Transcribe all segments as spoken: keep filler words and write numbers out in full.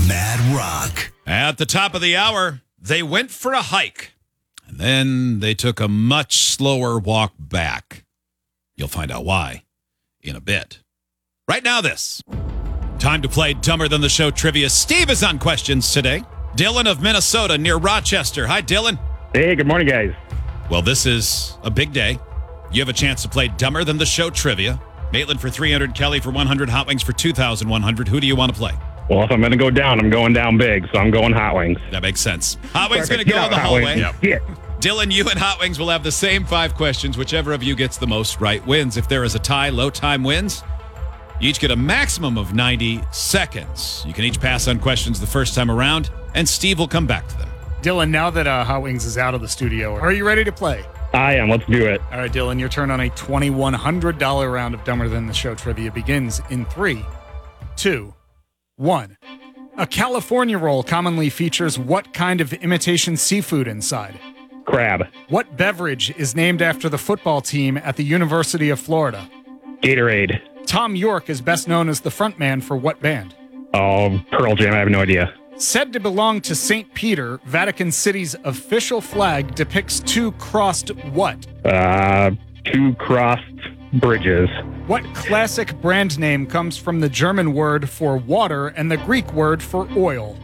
Mad Rock. At the top of the hour, they went for a hike, and then they took a much slower walk back. You'll find out why in a bit. Right now, this. Time to play Dumber Than the Show trivia. Steve is on questions today. Dylan of Minnesota near Rochester. Hi, Dylan. Hey, good morning, guys. Well, this is a big day. You have a chance to play Dumber Than the Show trivia. Maitland for three hundred, Kelly for one hundred, Hot Wings for two thousand one hundred. Who do you want to play? Well, if I'm going to go down, I'm going down big, so I'm going Hot Wings. That makes sense. Hot Wings going to Get go out, in the Hot hallway. Wings. Yep. Yeah. Dylan, you and Hot Wings will have the same five questions. Whichever of you gets the most right wins. If there is a tie, low time wins. You each get a maximum of ninety seconds. You can each pass on questions the first time around, and Steve will come back to them. Dylan, now that uh, Hot Wings is out of the studio, are you ready to play? I am. Let's do it. All right, Dylan, your turn on a twenty-one hundred dollars round of Dumber Than the Show trivia begins in three, two, one. A California roll commonly features what kind of imitation seafood inside? Crab. What beverage is named after the football team at the University of Florida? Gatorade. Tom York is best known as the frontman for what band? Oh, Pearl Jam. I have no idea. Said to belong to Saint Peter, Vatican City's official flag depicts two crossed what? Uh, two crossed bridges. What classic brand name comes from the German word for water and the Greek word for oil?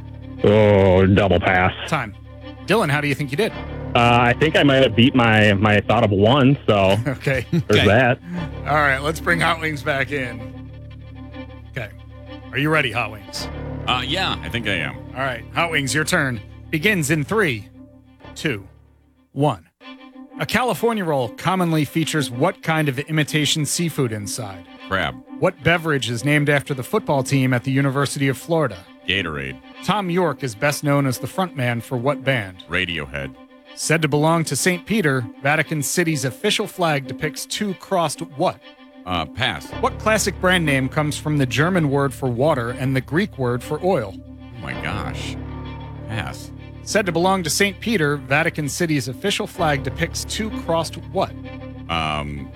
Oh, double pass. Time. Dylan, how do you think you did? Uh, I think I might have beat my, my thought of one, so Okay. there's Okay. that. All right, let's bring Hot Wings back in. Okay. Are you ready, Hot Wings? Uh, yeah, I think I am. All right, Hot Wings, your turn. Begins in three, two, one. A California roll commonly features what kind of imitation seafood inside? Crab. What beverage is named after the football team at the University of Florida? Gatorade. Tom York is best known as the frontman for what band? Radiohead. Said to belong to Saint Peter, Vatican City's official flag depicts two crossed what? Uh, pass. What classic brand name comes from the German word for water and the Greek word for oil? Oh my gosh. Pass. Said to belong to Saint Peter, Vatican City's official flag depicts two crossed what? Um,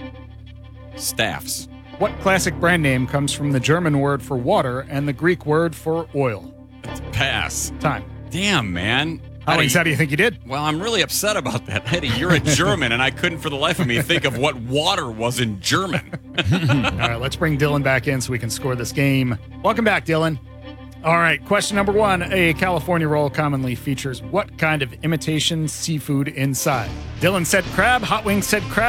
staffs. What classic brand name comes from the German word for water and the Greek word for oil? Pass. Time. Damn, man. Hot Wings, Eddie, how do you think you did? well, I'm really upset about that. Eddie, you're a German, and I couldn't for the life of me think of what water was in German. All right, let's bring Dylan back in so we can score this game. Welcome back, Dylan. All right, question number one. A California roll commonly features what kind of imitation seafood inside? Dylan said crab. Hot Wings said crab.